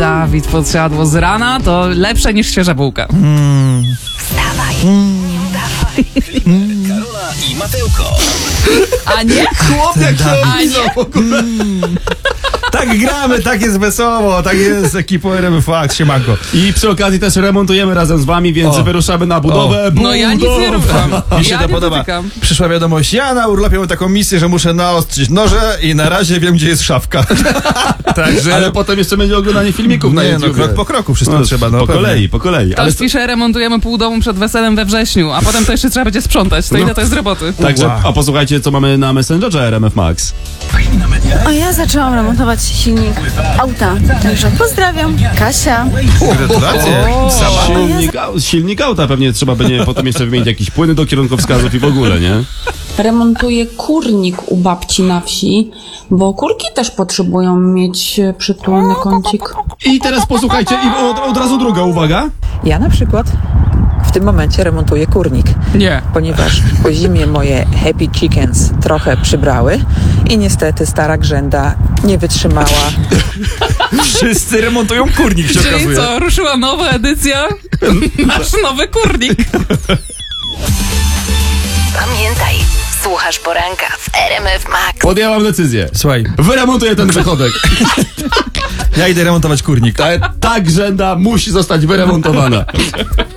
Dawid podsiadło z rana, to lepsze niż świeża bułka. Wstawaj, Karola i Mateuko. A nie? Chłop jak się A oblizał nie? w ogóle. Tak gramy, tak jest wesoło, tak jest ekipą RMF Max, siemanko. I przy okazji też remontujemy razem z wami, więc wyruszamy na budowę. No ja nic nie ruszam. Mi się Ja to nie podoba. dotykam. Przyszła wiadomość, ja na urlopie mam taką misję, że muszę naostrzyć noże i na razie wiem, gdzie jest szafka. Także... Ale potem jeszcze będzie oglądanie filmików na Nie, no, YouTube. krok po kroku wszystko trzeba. No, po pewnie. kolei, po kolei. Ktoś pisze, remontujemy pół domu przed weselem we wrześniu, a potem to jeszcze trzeba będzie sprzątać. To ile to jest roboty? Także, Wow. a posłuchajcie, co mamy na Messengerze RMF Max. A ja zaczęłam remontować silnik auta. Także pozdrawiam, Kasia. Gratulacje. Sama? Silnik auta pewnie trzeba będzie potem jeszcze wymienić jakieś płyny do kierunkowskazów i w ogóle, nie? Remontuję kurnik u babci na wsi, bo kurki też potrzebują mieć przytulny kącik. I teraz posłuchajcie, i od razu druga uwaga. Ja na przykład w tym momencie remontuję kurnik, Nie. ponieważ po zimie moje happy chickens trochę przybrały i niestety stara grzęda nie wytrzymała. Wszyscy remontują kurnik, się Czyli okazuje. co, ruszyła nowa edycja? Masz nowy kurnik. Pamiętaj, słuchasz poranka w RMF Max. Podjęłam decyzję. Słuchaj, Wyremontuję ten wychodek. ja idę remontować kurnik. Ta grzęda musi zostać wyremontowana.